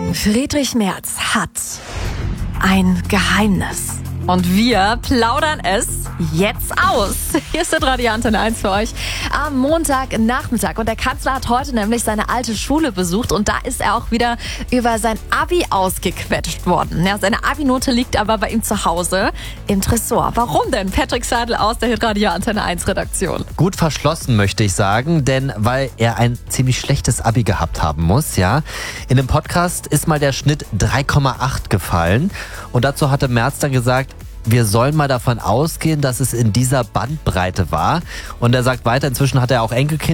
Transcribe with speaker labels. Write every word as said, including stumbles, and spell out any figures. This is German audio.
Speaker 1: Friedrich Merz hat ein Geheimnis. Und wir plaudern es jetzt aus. Hier ist der Radio Antenne eins für euch am Montagnachmittag. Und der Kanzler hat heute nämlich seine alte Schule besucht. Und da ist er auch wieder über sein Abi ausgequetscht worden. Ja, seine Abi-Note liegt aber bei ihm zu Hause im Tresor. Warum denn? Patrick Sadel aus der Radio Antenne eins Redaktion.
Speaker 2: Gut verschlossen, möchte ich sagen, denn weil er ein ziemlich schlechtes Abi gehabt haben muss, ja. In dem Podcast ist mal der Schnitt drei Komma acht gefallen. Und dazu hatte Merz dann gesagt, wir sollen mal davon ausgehen, dass es in dieser Bandbreite war. Und er sagt weiter, inzwischen hat er auch Enkelkinder.